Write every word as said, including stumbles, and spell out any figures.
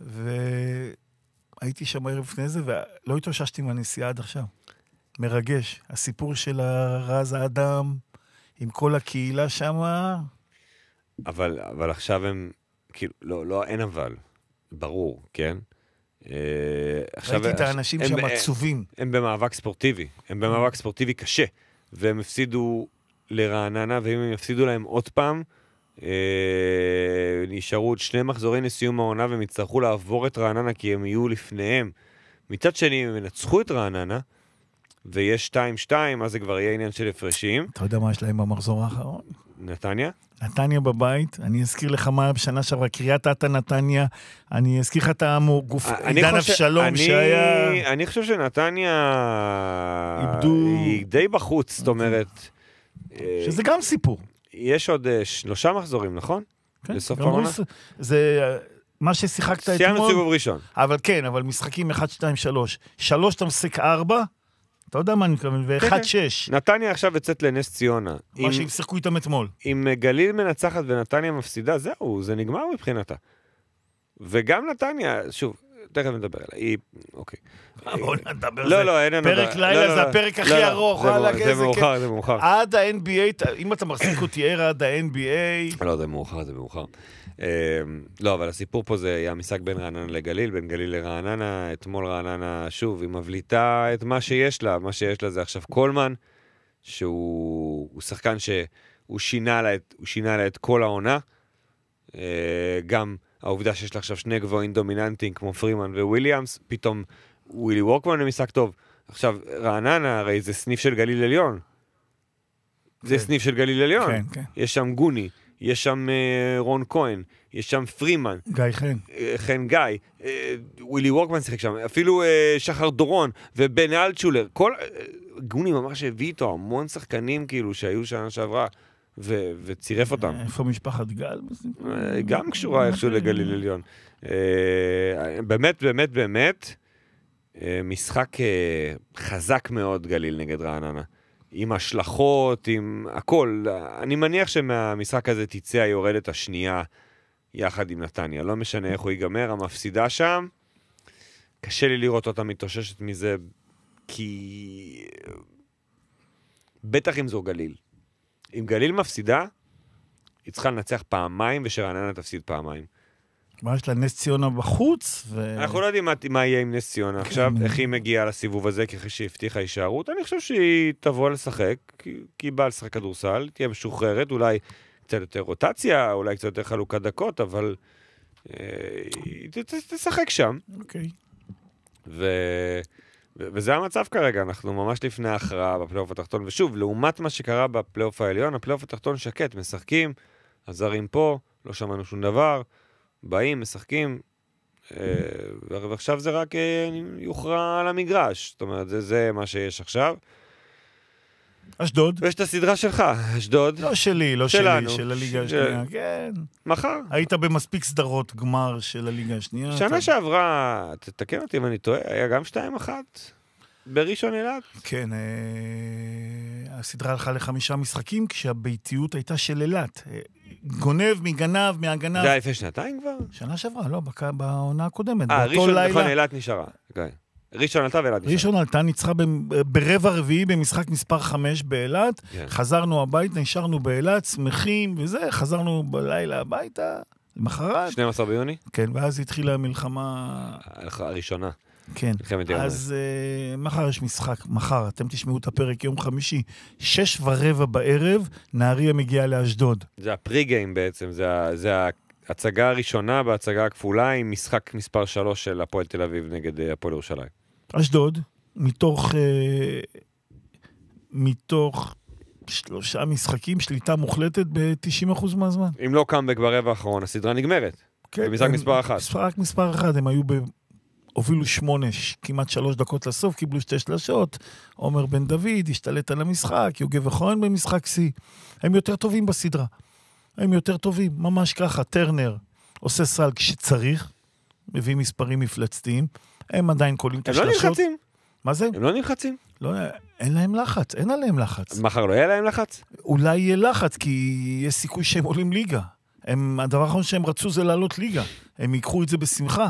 והייתי שם ערב לפני זה, ולא התאוששתי מהנסיעה עד עכשיו. מרגש. הסיפור של הרז האדם, עם כל הקהילה שם. אבל, אבל עכשיו הם, כאילו, לא, לא, אין אבל. ברור, כן? ראיתי את האנשים שם עצובים. הם במאבק ספורטיבי, הם במאבק ספורטיבי קשה, והם הפסידו לרעננה, ואם הם יפסידו להם עוד פעם, נשארו עוד שני מחזורים לסיום העונה, והם יצטרכו לעבור את רעננה, כי הם יהיו לפניהם. מצד שני, הם ינצחו את רעננה, ויש שתיים שתיים, אז זה כבר יהיה עניין של הפרשים. אתה יודע מה יש להם במחזור האחרון? נתניה? נתניה בבית, אני אזכיר לך מה בשנה שעברה, קריית אתא נתניה, אני אזכיר לך את הגוף, עידן אבשלום שהיה... אני חושב שנתניה היא די בחוץ, זאת אומרת... שזה גם סיפור. יש עוד שלושה מחזורים, נכון? לסוף העונה? זה... מה ששיחקת אתמול... סיימנו סיבוב ראשון. אבל כן, אבל משחקים אחד, שתיים, שלוש. שלוש אתה מסק ארבע, אתה יודע מה אני מתכוון, ואחד שש. נתניה עכשיו יצאת לנס ציונה. מה שהם שיחקו איתם אתמול. אם גליל מנצחת ונתניה מפסידה, זהו, זה נגמר מבחינתה. וגם נתניה, שוב, תכף נדבר עליה, אוקיי. בואו נדבר, לא, לא, אין נדבר. פרק לילה זה הפרק הכי ארוך. זה מאוחר, זה מאוחר. עד ה-אן בי איי, אם אתה מחזיק אותי ער עד ה-אן בי איי... לא, זה מאוחר, זה מאוחר. לא, אבל הסיפור פה זה היה המשחק בין רעננה לגליל, בין גליל לרעננה, אתמול רעננה, שוב, היא מבליטה את מה שיש לה, מה שיש לה זה עכשיו קולמן, שהוא שחקן שהוא שינה לה את, הוא שינה לה את כל העונה, גם העובדה שיש לה עכשיו שני גבוהים דומיננטיים כמו פרימן וויליאמס, פתאום ווילי וורקמן למשחק טוב, עכשיו רעננה הרי זה סניף של גליל עליון, זה סניף של גליל עליון, יש שם גוני, יש שם uh, רון כהן, יש שם פרימן. גיא חן. Uh, חן גיא, uh, ווילי וורקמן שיחק שם, אפילו uh, שחר דורון ובן אלטשולר, כל... Uh, גוני ממש הביא איתו המון שחקנים כאילו שהיו שנה שעברה, ו- וצירף אותם. איפה משפחת גל? Uh, גם קשורה איכשהו לגליל עליון. Uh, באמת, באמת, באמת, uh, משחק uh, חזק מאוד גליל נגד רעננה. עם השלכות, עם הכל. אני מניח שמהמשחק הזה תצא היורדת השנייה יחד עם נתניה. לא משנה איך הוא ייגמר, המפסידה שם. קשה לי לראות אותה מתאוששת מזה, כי... בטח אם זו גליל. אם גליל מפסידה, היא צריכה לנצח פעמיים, ושרעננה תפסיד פעמיים. מה יש לה נס ציונה בחוץ? ו... אנחנו לא יודעים מה, מה יהיה עם נס ציונה עכשיו, איך היא מגיעה לסיבוב הזה, ככה שהיא הבטיחה הישארות. אני חושב שהיא תבוא לשחק, כי, כי היא באה לשחק כדורסל, תהיה משוחררת, אולי קצת יותר רוטציה, אולי קצת יותר חלוקת דקות, אבל אה, היא ת, ת, תשחק שם. אוקיי. ו... ו... וזה המצב כרגע, אנחנו ממש לפני ההכרעה בפלייאוף התחתון, ושוב, לעומת מה שקרה בפלייאוף העליון, הפלייאוף התחתון שקט, משחקים, הזרים פה, לא שמענו שום דבר, באים, משחקים, ועכשיו זה רק יוכרע על המגרש. זאת אומרת, זה, זה מה שיש עכשיו. אשדוד. ויש את הסדרה שלך, אשדוד. לא שלי, לא שלנו. שלי, של הליגה השנייה. כן. מחר. היית במספיק סדרות גמר של הליגה השנייה. שנה שעברה, תתקן אותי אם אני טועה, היה גם שתיים אחת בראשון אילת. כן, הסדרה הלכה לחמישה משחקים, כשהביתיות הייתה של אילת. גונב, מגנב, מהגנב. זה היה לפני שנתיים כבר? שנה שעברה, לא, בעונה הקודמת. אה, ראשון, נכון, אילת נשארה. ראשון עלתה ואילת נשארה. ראשון עלתה, ניצחה ברבע רביעי במשחק מספר חמש באילת. חזרנו הביתה, נשארנו באילת, שמחים וזה, חזרנו בלילה הביתה, למחרת. שנים עשר ביוני? כן, ואז התחילה המלחמה... הראשונה. כן, אז uh, מחר יש משחק, מחר, אתם תשמעו את הפרק יום חמישי, שש ורבע בערב, נהריה מגיעה לאשדוד. זה הפרי-גיים בעצם, זה, זה ההצגה הראשונה בהצגה הכפולה, עם משחק מספר שלוש של הפועל תל אביב נגד uh, הפועל ירושלים. אשדוד, מתוך, uh, מתוך שלושה משחקים, שליטה מוחלטת ב-תשעים אחוז מהזמן. אם לא קאמבק ברבע האחרון, הסדרה נגמרת. כן, במשחק מספר אחת. משחק מספר אחת, הם היו ב... הובילו שמונה, כמעט שלוש דקות לסוף, קיבלו שתי שלשות, עומר בן דוד, השתלט על המשחק, יוגב וכהן במשחק C. הם יותר טובים בסדרה. הם יותר טובים, ממש ככה. טרנר עושה סל כשצריך, מביא מספרים מפלצתיים, הם עדיין קולים את השלשות. הם לא נלחצים. מה זה? הם לא נלחצים. לא, אין להם לחץ, אין עליהם לחץ. מחר לא יהיה להם לחץ? אולי יהיה לחץ, כי יש סיכוי שהם עולים ליגה. הם, הדבר האחרון שהם רצו זה לעלות ליגה. הם ייקחו את זה בשמחה.